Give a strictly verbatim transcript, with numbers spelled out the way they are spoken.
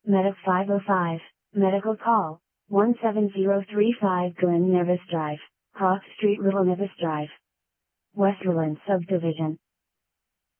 Medic five oh five, medical call, one seven zero three five Glen Nevis Drive, Cross Street Little Nevis Drive. Westerland Subdivision.